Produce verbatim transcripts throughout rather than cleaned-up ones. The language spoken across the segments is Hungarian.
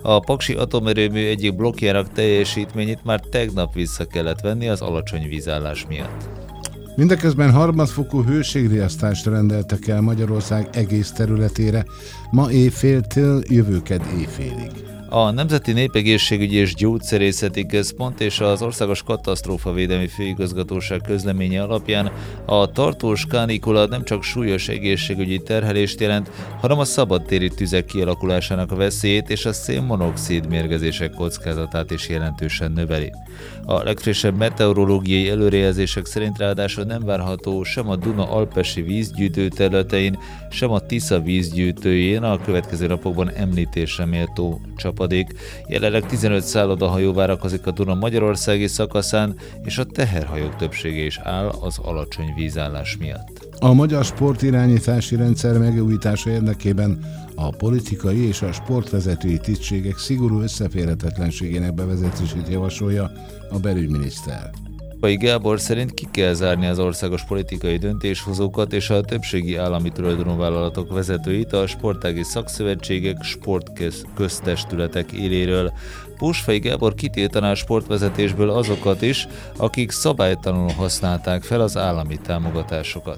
A paksi atomerőmű egyik blokkjának teljesítményét már tegnap vissza kellett venni az alacsony vízállás miatt. Mindeközben harmadfokú hőségriasztást rendeltek el Magyarország egész területére ma éjféltől jövő kedd éjfélig. A Nemzeti Népegészségügyi és Gyógyszerészeti Központ és az Országos Katasztrófavédelmi Főigazgatóság közleménye alapján a tartós kánikula nem csak súlyos egészségügyi terhelést jelent, hanem a szabadtéri tüzek kialakulásának a veszélyét és a szénmonoxid mérgezések kockázatát is jelentősen növeli. A legfrissebb meteorológiai előrejelzések szerint ráadásul nem várható sem a Duna-alpesi vízgyűjtő területein, sem a Tisza vízgyűjtőjén a következő napokban említésre méltó csapadék. Jelenleg tizenöt szállodahajó várakozik a Duna magyarországi szakaszán, és a teherhajók többsége is áll az alacsony vízállás miatt. A magyar sportirányítási rendszer megújítása érdekében a politikai és a sportvezetői tisztségek szigorú összeférhetetlenségének bevezetését javasolja a belügyminiszter. Pai Gábor szerint ki kell zárni az országos politikai döntéshozókat és a többségi állami tulajdonú vállalatok vezetőit a sportági szakszövetségek, sportköztestületek éléről. Pósfai Gábor kitiltaná a sportvezetésből azokat is, akik szabálytalanul használták fel az állami támogatásokat.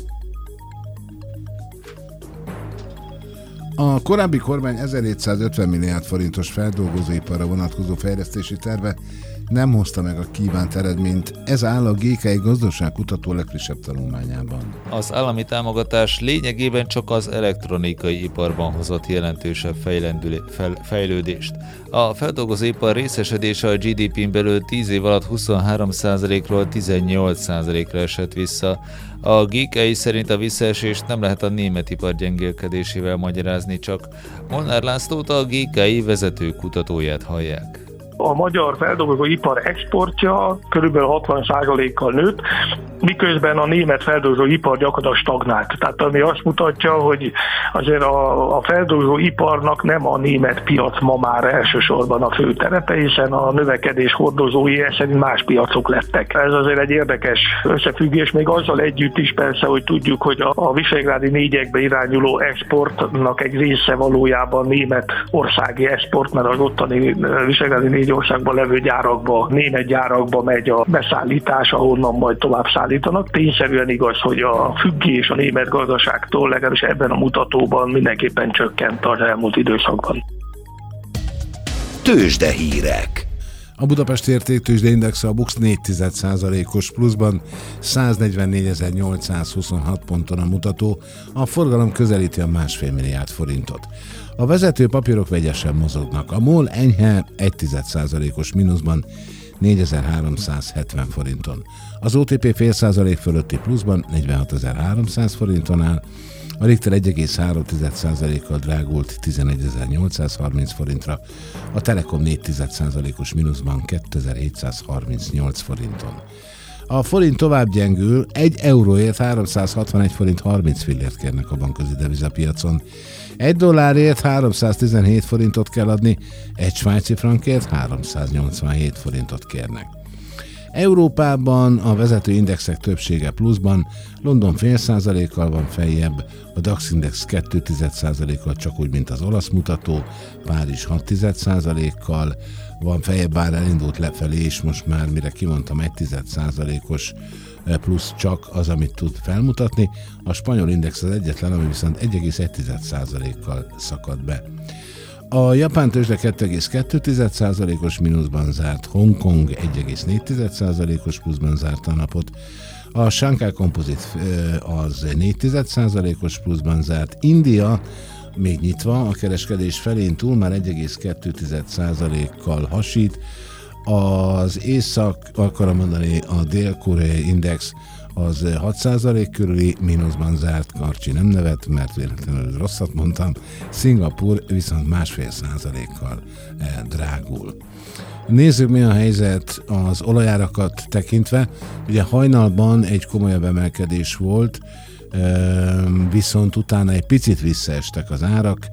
A korábbi kormány ezerhétszázötven milliárd forintos feldolgozóiparra vonatkozó fejlesztési terve nem hozta meg a kívánt eredményt, ez áll a gé ká i gazdaságkutató legfrissebb tanulmányában. Az állami támogatás lényegében csak az elektronikai iparban hozott jelentősebb fejlődést. A feldolgozóipar részesedése a gé dé pén belül tíz év alatt huszonhárom százalékról tizennyolc százalékra esett vissza. A gé ká i szerint a visszaesést nem lehet a német ipar gyengélkedésével magyarázni, csak Molnár Lászlót, a gé ká i vezető kutatóját hallják. A magyar feldolgozóipar exportja körülbelül hatvan százalékkal nőtt, miközben a német feldolgozóipar gyakorlatilag stagnált. Tehát ami azt mutatja, hogy azért a, a feldolgozóiparnak nem a német piac ma már elsősorban a fő terepe, hiszen a növekedés hordozói szerint más piacok lettek. Ez azért egy érdekes összefüggés, még azzal együtt is persze, hogy tudjuk, hogy a, a visegrádi négyekbe irányuló exportnak egy része valójában német országi export, mert az ottani visegrádi négy országban levő gyárakba, német gyárakba megy a beszállítás, ahonnan majd tovább szállítanak. Tényszerűen igaz, hogy a függés a német gazdaságtól legalábbis ebben a mutatóban mindenképpen csökkent az elmúlt időszakban. Tőzsdehírek. A Budapesti Értéktőzsdeindex a BUX négy egész egy százalékos pluszban száznegyvennégyezer-nyolcszázhuszonhat ponton a mutató, a forgalom közelíti a másfél milliárd forintot. A vezető papírok vegyesen mozognak, a MOL enyhe egy egész egy százalékos mínuszban négyezer-háromszázhetven forinton. Az o té pé fél százalék fölötti pluszban negyvenhatezer-háromszáz forinton áll, a Richter egy egész három százalékkal drágult tizenegyezer-nyolcszázharminc forintra, a Telekom négy egész egy százalékos mínuszban kétezer-hétszázharmincnyolc forinton. A forint tovább gyengül, egy euróért háromszázhatvanegy forint harminc fillért kérnek a bankközi devizapiacon. Egy dollárért háromszáztizenhét forintot kell adni, egy svájci frankért háromszáznyolcvanhét forintot kérnek. Európában a vezető indexek többsége pluszban, London fél százalékkal van feljebb, a DAX index két egész egy százalékkal csak úgy, mint az olasz mutató, Párizs hat egész egy százalékkal van feljebb, bár elindult lefelé, és most már mire kimondtam egy egész egy százalékos plusz csak az, amit tud felmutatni. A spanyol index az egyetlen, ami viszont egy egész egy százalékkal szakad be. A japán tőzsde két egész kettő százalékos mínuszban zárt, Hongkong egy egész négy százalékos pluszban zárta a napot, a Shanghai Composite az négy egész egy százalékos pluszban zárt, India még nyitva, a kereskedés felén túl már egy egész kettő százalékkal hasít, az észak, akarom mondani, a dél-koreai index az hat százalék körüli mínuszban zárt, Karcsi nem nevet, mert véletlenül rosszat mondtam, Szingapur viszont másfél százalékkal drágul. Nézzük, mi a helyzet az olajárakat tekintve. Ugye hajnalban egy komolyabb emelkedés volt, viszont utána egy picit visszaestek az árak.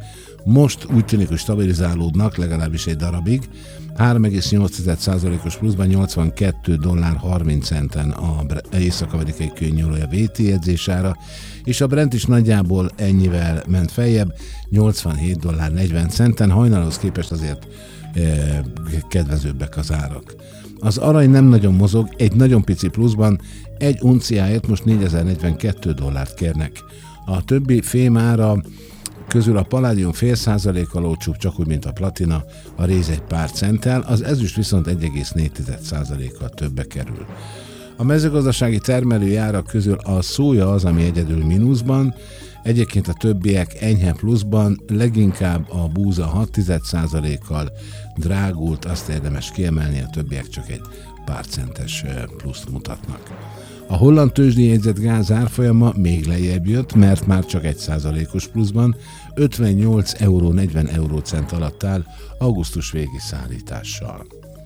most úgy tűnik, hogy stabilizálódnak legalábbis egy darabig. három egész nyolc százalékos pluszban nyolcvankettő dollár harminc centen a észak-amerikai kőnyolója vé té jegyzésára, és a Brent is nagyjából ennyivel ment feljebb, nyolcvanhét dollár negyven centen, hajnalhoz képest azért eh, kedvezőbbek az árak. Az arany nem nagyon mozog, egy nagyon pici pluszban, egy unciáért most négyezer-negyvenkettő dollárt kérnek. A többi fémára közül a paládium fél százalékkal olcsóbb, csak úgy, mint a platina, a réz egy pár centtel, az ezüst viszont egy egész négy százalékkal többe kerül. A mezőgazdasági termelői árak közül a szója az, ami egyedül mínuszban, egyébként a többiek enyhe pluszban, leginkább a búza hat százalékkal drágult, azt érdemes kiemelni, a többiek csak egy pár centes pluszt mutatnak. A holland tőzsdén jegyzett gáz árfolyama még lejjebb jött, mert már csak egy százalékos pluszban, ötvennyolc euró negyven eurócent alatt áll augusztus végi szállítással.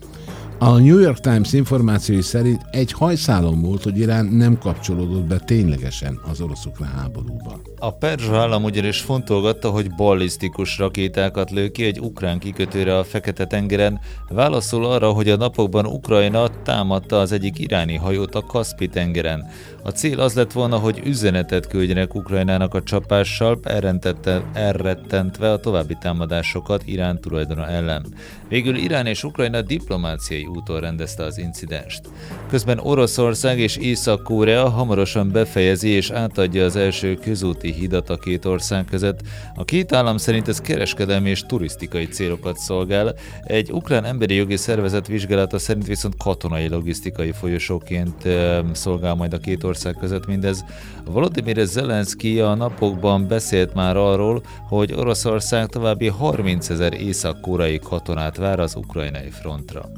A New York Times információi szerint egy hajszálon volt, hogy Irán nem kapcsolódott be ténylegesen az orosz-ukrán háborúba. A perzsa állam ugyanis fontolgatta, hogy ballisztikus rakétákat lő ki egy ukrán kikötőre a Fekete-tengeren, válaszol arra, hogy a napokban Ukrajna támadta az egyik iráni hajót a Kaszpi-tengeren. A cél az lett volna, hogy üzenetet küldjenek Ukrajnának a csapással, elrettentve a további támadásokat Irán tulajdona ellen. Végül Irán és Ukrajna diplomáciai úton rendezte az incidenst. Közben Oroszország és Észak-Korea hamarosan befejezi és átadja az első közúti hidat a két ország között. A két állam szerint ez kereskedelmi és turisztikai célokat szolgál. Egy ukrán emberi jogi szervezet vizsgálata szerint viszont katonai logisztikai folyosóként e, szolgál majd a két ország között mindez. Volodymyr Zelenszky a napokban beszélt már arról, hogy Oroszország további harmincezer észak-koreai katonát vár az ukrajnai frontra.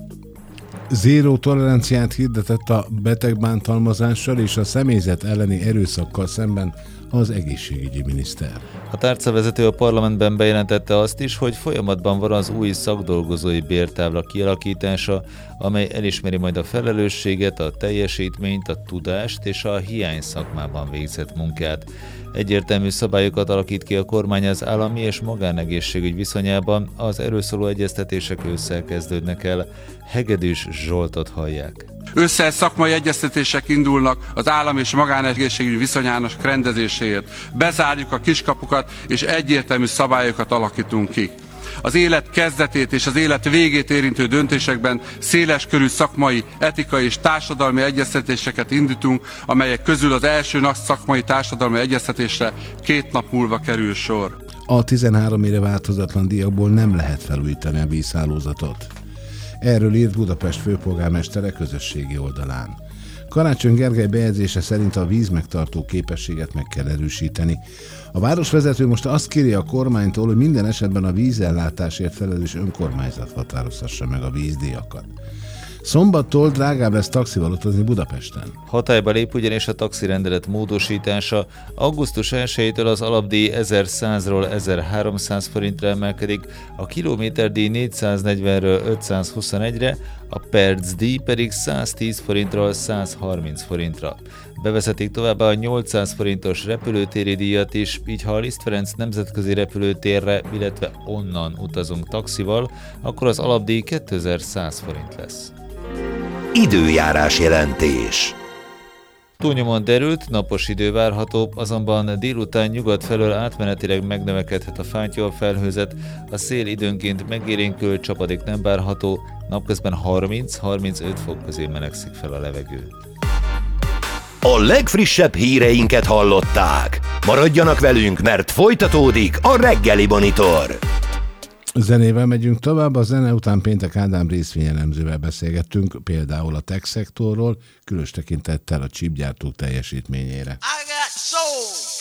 Zéró toleranciát hirdetett a betegbántalmazással és a személyzet elleni erőszakkal szemben az egészségügyi miniszter. A tárcavezető a parlamentben bejelentette azt is, hogy folyamatban van az új szakdolgozói bértábla kialakítása, amely elismeri majd a felelősséget, a teljesítményt, a tudást és a hiány szakmában végzett munkát. Egyértelmű szabályokat alakít ki a kormány az állami és magánegészségügy viszonyában, az erről szóló egyeztetések ősszel kezdődnek el. Hegedűs Zsoltot hallják. Ősszel szakmai egyeztetések indulnak az állam és magánegészségügy viszonyának rendezéséért. Bezárjuk a kiskapukat és egyértelmű szabályokat alakítunk ki. Az élet kezdetét és az élet végét érintő döntésekben széleskörű szakmai, etikai és társadalmi egyeztetéseket indítunk, amelyek közül az első nagy szakmai társadalmi egyeztetésre két nap múlva kerül sor. A tizenhárom éve változatlan díjakból nem lehet felújítani a vízhálózatot. Erről írt Budapest főpolgármestere közösségi oldalán. Karácsony Gergely bejegyzése szerint a vízmegtartó képességet meg kell erősíteni. A városvezető most azt kéri a kormánytól, hogy minden esetben a vízellátásért felelős önkormányzat határozhassa meg a vízdíjakat. Szombattól drágább lesz taxival utazni Budapesten. Hatályba lép ugyanis a taxirendelet módosítása. augusztus elsejétől az alapdíj ezerszázról ezerháromszáz forintra emelkedik, a kilométerdíj négyszáznegyvenről ötszázhuszonegyre, a percdíj pedig száztíz forintról százharminc forintra. Bevezetik továbbá a nyolcszáz forintos repülőtéri díjat is, így ha a Liszt Ferenc nemzetközi repülőtérre, illetve onnan utazunk taxival, akkor az alapdíj kétezer-száz forint lesz. Időjárás jelentés. Túlnyomon derült, napos idő várható, azonban délután nyugat felől átmenetileg megnövekedhet a fátyolfelhőzet, a szél időnként megélénkül, csapadék nem várható, napközben harminc-harmincöt fok közé melegszik fel a levegő. A legfrissebb híreinket hallották. Maradjanak velünk, mert folytatódik a Reggeli Monitor. Zenével megyünk tovább, a zene után Péntek Ádám részvényelemzővel beszélgettünk, például a tech szektorról, különös tekintettel a chipgyártók teljesítményére. I got soul.